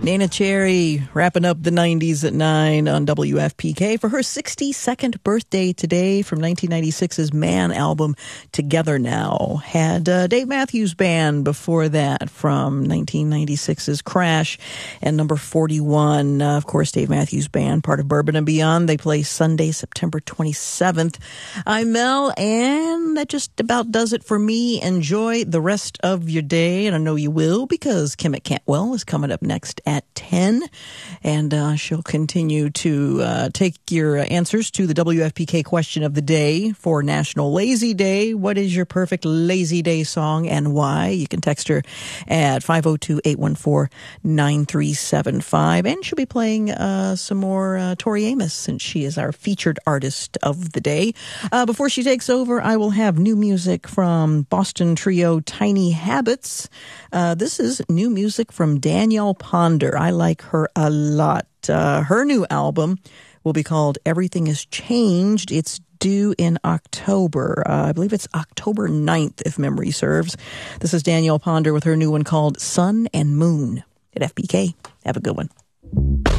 Nana Cherry wrapping up the 90s at 9 on WFPK for her 62nd birthday today from 1996's Man album, Together Now. Had Dave Matthews Band before that from 1996's Crash and number 41. Of course, Dave Matthews Band, part of Bourbon and Beyond. They play Sunday, September 27th. I'm Mel, and that just about does it for me. Enjoy the rest of your day, and I know you will, because Kim Cantwell is coming up next at 10, and she'll continue to take your answers to the WFPK question of the day for National Lazy Day. What is your perfect lazy day song and why? You can text her at 502-814-9375, and she'll be playing some more Tori Amos, since she is our featured artist of the day. Before she takes over, I will have new music from Boston trio Tiny Habits. This is new music from Danielle Ponder. I like her a lot. Her new album will be called Everything Is Changed. It's due in October. I believe it's October 9th, if memory serves. This is Danielle Ponder with her new one called Sun and Moon at FPK. Have a good one.